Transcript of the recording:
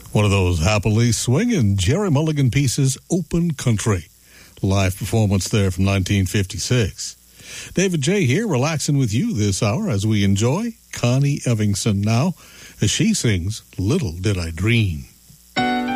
One of those happily swinging Jerry Mulligan pieces, Open Country. Live performance there from 1956. David J. here, relaxing with you this hour as we enjoy Connie Evingston now, as she sings Little Did I Dream.